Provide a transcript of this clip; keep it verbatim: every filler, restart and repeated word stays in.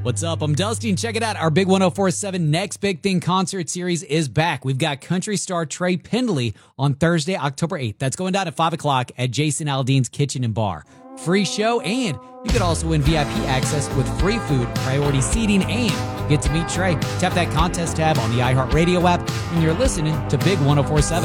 What's up? I'm Dusty, and check it out. Our Big one oh four point seven Next Big Thing concert series is back. We've got country star Trey Pendley on Thursday, October eighth. That's going down at five o'clock at Jason Aldean's Kitchen and Bar. Free show, and you could also win V I P access with free food, priority seating, and get to meet Trey. Tap that contest tab on the iHeartRadio app when you're listening to Big one oh four point seven.